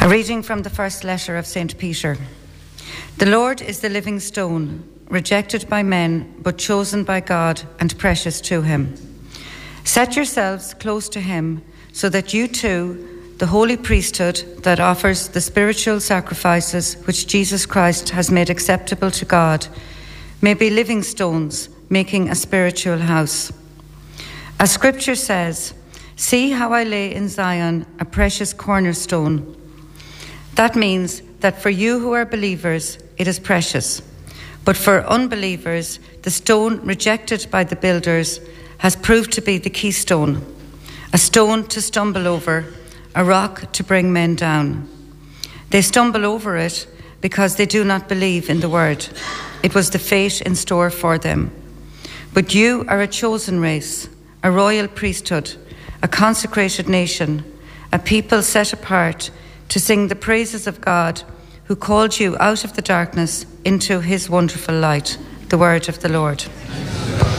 A reading from the first letter of St. Peter. The Lord is the living stone, rejected by men, but chosen by God and precious to him. Set yourselves close to him, so that you too, the holy priesthood that offers the spiritual sacrifices which Jesus Christ has made acceptable to God, may be living stones, making a spiritual house. As Scripture says, "See how I lay in Zion a precious cornerstone." That means that for you who are believers, it is precious. But for unbelievers, the stone rejected by the builders has proved to be the keystone, a stone to stumble over, a rock to bring men down. They stumble over it because they do not believe in the word. It was the fate in store for them. But you are a chosen race, a royal priesthood, a consecrated nation, a people set apart to sing the praises of God, who called you out of the darkness into his wonderful light. The word of the Lord.